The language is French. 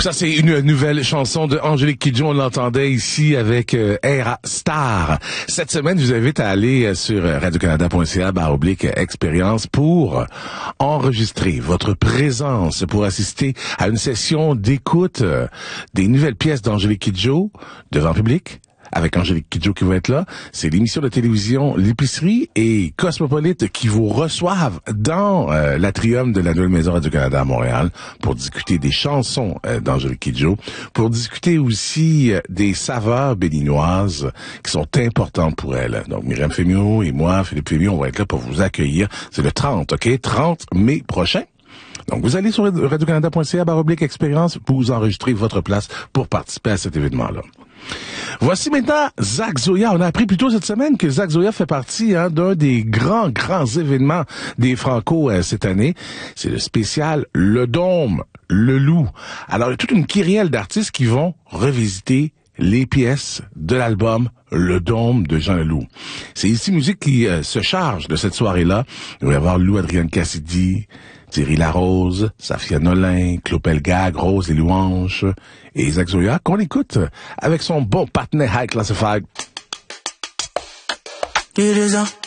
Ça, c'est une nouvelle chanson de Angélique Kidjo. On l'entendait ici avec Era Star. Cette semaine, je vous invite à aller sur radiocanada.ca/expérience pour enregistrer votre présence, pour assister à une session d'écoute des nouvelles pièces d'Angélique Kidjo devant public. Avec Angélique Kidjo qui va être là. C'est l'émission de télévision L'Épicerie et Cosmopolite qui vous reçoivent dans l'atrium de la Nouvelle Maison Radio-Canada à Montréal pour discuter des chansons d'Angélique Kidjo, pour discuter aussi des saveurs béninoises qui sont importantes pour elle. Donc Myriam Fémiot et moi, Philippe Fémiot, on va être là pour vous accueillir. C'est le 30, OK? 30 mai prochain. Donc, vous allez sur radiocanada.ca/expérience pour vous enregistrer votre place pour participer à cet événement-là. Voici maintenant Zach Zoya. On a appris plus tôt cette semaine que Zach Zoya fait partie d'un des grands événements des Franco cette année. C'est le spécial Le Dôme, Le Loup. Alors, il y a toute une kyrielle d'artistes qui vont revisiter les pièces de l'album Le Dôme de Jean Leloup. C'est ici Musique qui se charge de cette soirée-là. Il va y avoir Lou Adrienne Cassidy, Thierry Larose, Safia Nolin, Claude Pelgag, Rose et Louange et Zach Zoya, qu'on écoute avec son bon partenaire High Classified. It is a